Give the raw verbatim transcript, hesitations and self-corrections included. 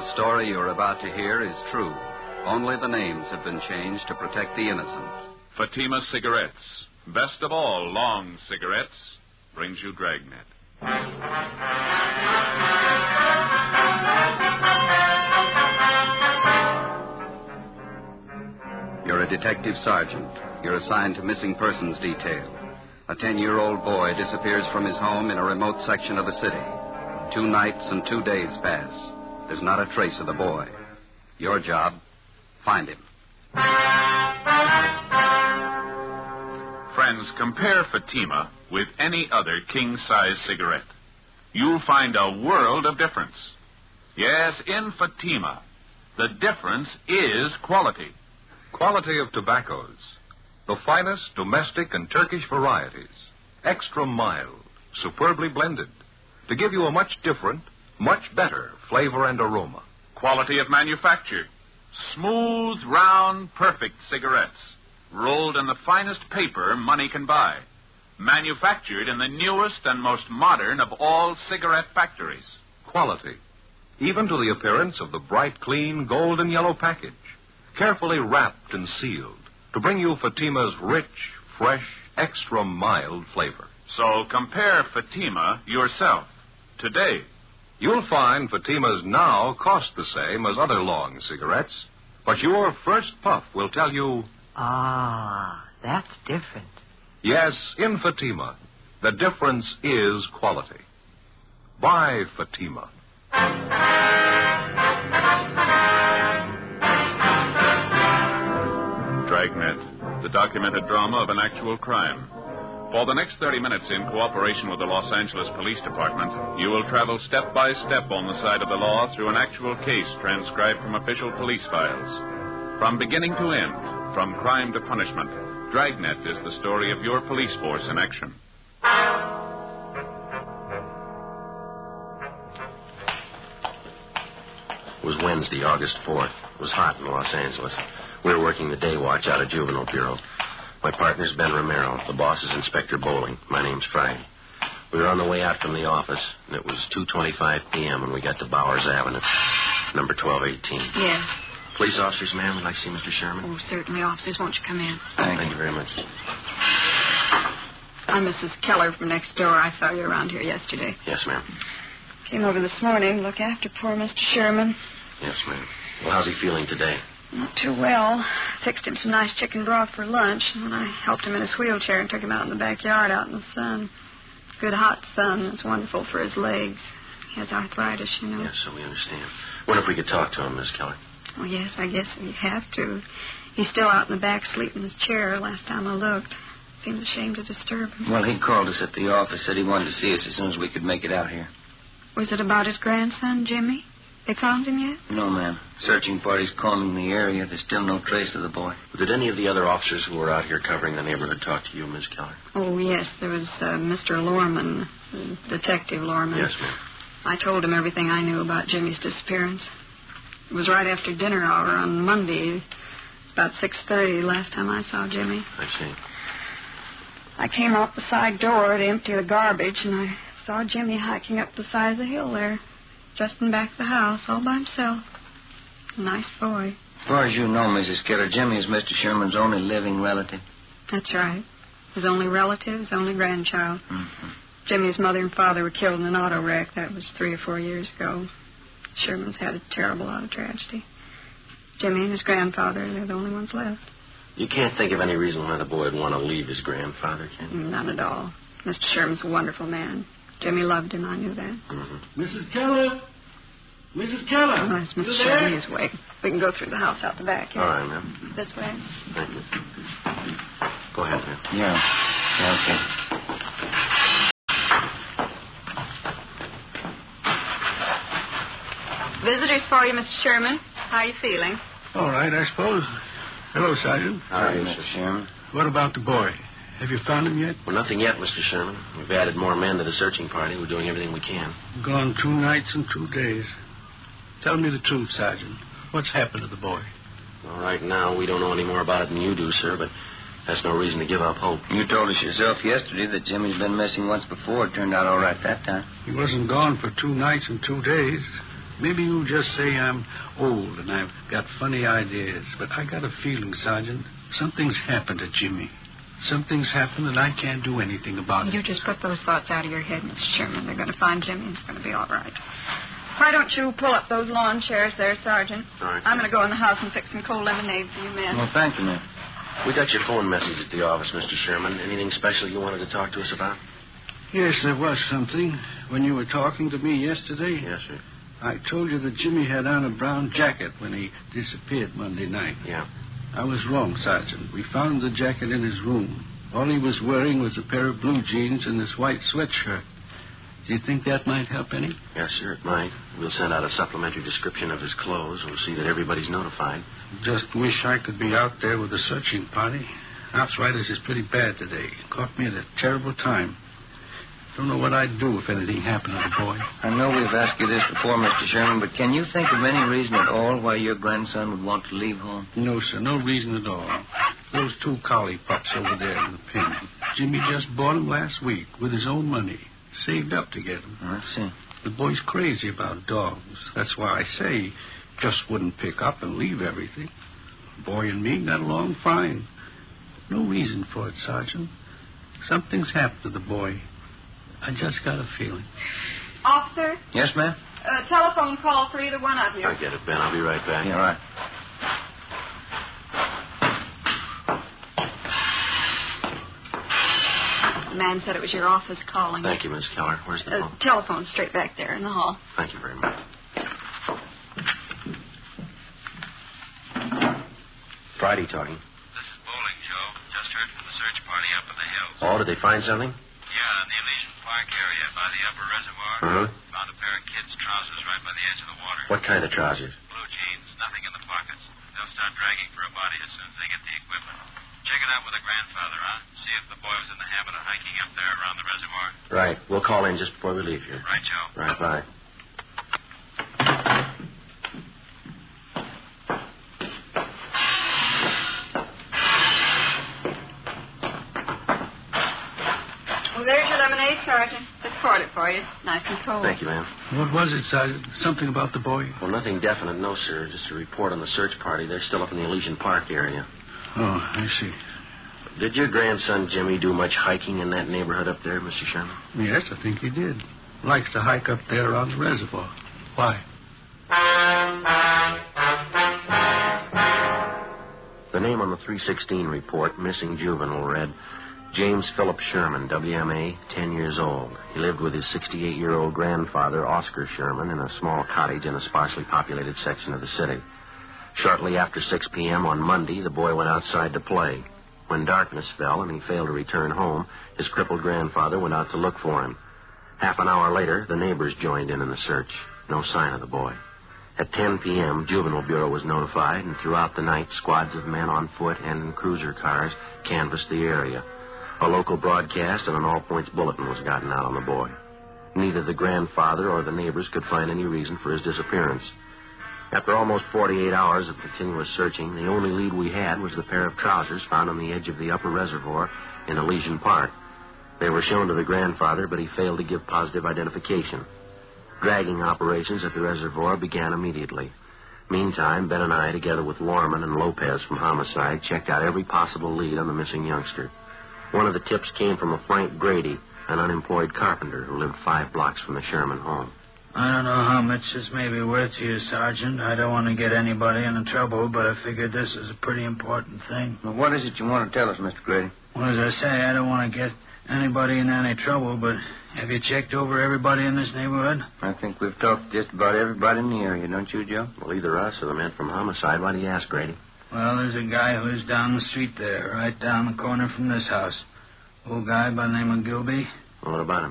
The story you're about to hear is true. Only the names have been changed to protect the innocent. Fatima Cigarettes, best of all long cigarettes, brings you Dragnet. You're a detective sergeant. You're assigned to missing persons detail. A ten-year-old boy disappears from his home in a remote section of the city. Two nights and two days pass. There's not a trace of the boy. Your job, find him. Friends, compare Fatima with any other king-size cigarette. You'll find a world of difference. Yes, in Fatima, the difference is quality. Quality of tobaccos. The finest domestic and Turkish varieties. Extra mild, superbly blended. To give you a much different, much better flavor and aroma. Quality of manufacture. Smooth, round, perfect cigarettes. Rolled in the finest paper money can buy. Manufactured in the newest and most modern of all cigarette factories. Quality. Even to the appearance of the bright, clean, gold and yellow package. Carefully wrapped and sealed to bring you Fatima's rich, fresh, extra mild flavor. So compare Fatima yourself today. You'll find Fatima's now cost the same as other long cigarettes, but your first puff will tell you... Ah, that's different. Yes, in Fatima, the difference is quality. Buy Fatima. Dragnet, the documented drama of an actual crime. For the next thirty minutes, in cooperation with the Los Angeles Police Department, you will travel step by step on the side of the law through an actual case transcribed from official police files. From beginning to end, from crime to punishment, Dragnet is the story of your police force in action. It was Wednesday, August fourth. It was hot in Los Angeles. We were working the day watch out of Juvenile Bureau. My partner's Ben Romero. The boss is Inspector Bowling. My name's Friday. We were on the way out from the office, and it was two twenty-five p.m. when we got to Bowers Avenue, number twelve eighteen. Yes. Police officers, ma'am, we'd like to see Mister Sherman. Oh, certainly, officers. Won't you come in? Thank, Thank you very much. I'm Missus Keller from next door. I saw you around here yesterday. Yes, ma'am. Came over this morning to look after poor Mister Sherman. Yes, ma'am. Well, how's he feeling today? Not too well. Fixed him some nice chicken broth for lunch, and then I helped him in his wheelchair and took him out in the backyard out in the sun. Good hot sun. It's wonderful for his legs. He has arthritis, you know. Yes, so we understand. Wonder if we could talk to him, Miss Keller. Well, yes, I guess you have to. He's still out in the back sleeping in his chair last time I looked. Seemed ashamed to disturb him. Well, he called us at the office, said he wanted to see us as soon as we could make it out here. Was it about his grandson, Jimmy? They found him yet? No, ma'am. Searching party's combing the area. There's still no trace of the boy. Did any of the other officers who were out here covering the neighborhood talk to you, Miss Keller? Oh, yes. There was uh, Mister Lorman, uh, Detective Lorman. Yes, ma'am. I told him everything I knew about Jimmy's disappearance. It was right after dinner hour on Monday. It was about six thirty last time I saw Jimmy. I see. I came out the side door to empty the garbage, and I saw Jimmy hiking up the side of the hill there, just in back of the house, all by himself. A nice boy. As far as you know, Missus Keller, Jimmy is Mister Sherman's only living relative. That's right. His only relative, his only grandchild. Mm-hmm. Jimmy's mother and father were killed in an auto wreck. That was three or four years ago. Sherman's had a terrible lot of tragedy. Jimmy and his grandfather, they're the only ones left. You can't think of any reason why the boy would want to leave his grandfather, can you? None at all. Mister Sherman's a wonderful man. Jimmy loved him, I knew that. Mm-hmm. Missus Keller! Missus Keller! Oh, that's Mister Sherman. He's awake. We can go through the house out the back. Here. All right, ma'am. This way. Thank you. Go ahead, ma'am. Yeah. Yeah, okay. Visitors for you, Mister Sherman. How are you feeling? All right, I suppose. Hello, Sergeant. Hi, Mister Sherman. What about the boy? Have you found him yet? Well, nothing yet, Mister Sherman. We've added more men to the searching party. We're doing everything we can. Gone two nights and two days. Tell me the truth, Sergeant. What's happened to the boy? Well, right now, we don't know any more about it than you do, sir, but that's no reason to give up hope. You told us yourself yesterday that Jimmy's been missing once before. It turned out all right that time. He wasn't gone for two nights and two days. Maybe you'll just say I'm old and I've got funny ideas, but I got a feeling, Sergeant, something's happened to Jimmy. Something's happened and I can't do anything about it. You just put those thoughts out of your head, Mister Sherman. They're going to find Jimmy and it's going to be all right. Why don't you pull up those lawn chairs there, Sergeant? All right. I'm going to go in the house and fix some cold lemonade for you men. Well, thank you, ma'am. We got your phone message at the office, Mister Sherman. Anything special you wanted to talk to us about? Yes, there was something. When you were talking to me yesterday, Yes, sir. I told you that Jimmy had on a brown jacket when he disappeared Monday night. Yeah. I was wrong, Sergeant. We found the jacket in his room. All he was wearing was a pair of blue jeans and this white sweatshirt. Do you think that might help any? Yes, sir, it might. We'll send out a supplementary description of his clothes. We'll see that everybody's notified. Just wish I could be out there with a searching party. Arthritis is pretty bad today. It caught me at a terrible time. Don't know what I'd do if anything happened to the boy. I know we've asked you this before, Mister Sherman, but can you think of any reason at all why your grandson would want to leave home? No, sir, no reason at all. Those two collie pups over there in the pen. Jimmy just bought them last week with his own money. Saved up to get them. I see. The boy's crazy about dogs. That's why I say just wouldn't pick up and leave everything. The boy and me got along fine. No reason for it, Sergeant. Something's happened to the boy. I just got a feeling. Officer, Yes, ma'am? a telephone call for either one of you. I get it, Ben. I'll be right back. Yeah, all right. The man said it was your office calling. Thank you, Miss Keller. Where's the Uh, phone? telephone straight back there in the hall. Thank you very much. Friday talking. This is Bowling, Joe. Just heard from the search party up in the hills. Oh, did they find something? Yeah, in the Elysian Park area by the upper reservoir. Uh-huh. Found a pair of kids' trousers right by the edge of the water. What kind of trousers? Blue jeans, nothing in the pockets. They'll start dragging for a body as soon as they get the equipment. Check it out with the grandfather, huh? See if the boy was in the habit of hiking up there around the reservoir. Right. We'll call in just before we leave here. Right, Joe. Right, bye. Well, there's your lemonade, Sergeant. Just poured it for you. Nice and cold. Thank you, ma'am. What was it, Sergeant? Something about the boy? Well, nothing definite, no, sir. Just a report on the search party. They're still up in the Elysian Park area. Oh, I see. Did your grandson Jimmy do much hiking in that neighborhood up there, Mister Sherman? Yes, I think he did. Likes to hike up there around the reservoir. Why? The name on the three sixteen report, missing juvenile, read James Philip Sherman, W M A, ten years old. He lived with his sixty-eight-year-old grandfather, Oscar Sherman, in a small cottage in a sparsely populated section of the city. Shortly after six p.m. on Monday, the boy went outside to play. When darkness fell and he failed to return home, his crippled grandfather went out to look for him. Half an hour later, the neighbors joined in in the search. No sign of the boy. At ten p.m., Juvenile Bureau was notified, and throughout the night, squads of men on foot and in cruiser cars canvassed the area. A local broadcast and an all-points bulletin was gotten out on the boy. Neither the grandfather or the neighbors could find any reason for his disappearance. After almost forty-eight hours of continuous searching, the only lead we had was the pair of trousers found on the edge of the upper reservoir in Elysian Park. They were shown to the grandfather, but he failed to give positive identification. Dragging operations at the reservoir began immediately. Meantime, Ben and I, together with Lorman and Lopez from Homicide, checked out every possible lead on the missing youngster. One of the tips came from a Frank Grady, an unemployed carpenter who lived five blocks from the Sherman home. I don't know how much this may be worth to you, Sergeant. I don't want to get anybody into trouble, but I figured this is a pretty important thing. Well, what is it you want to tell us, Mister Grady? Well, as I say, I don't want to get anybody in any trouble, but have you checked over everybody in this neighborhood? I think we've talked to just about everybody in the area, don't you, Joe? Well, either us or the man from Homicide. Why do you ask, Grady? Well, there's a guy who lives down the street there, right down the corner from this house. Old guy by the name of Gilby. Well, what about him?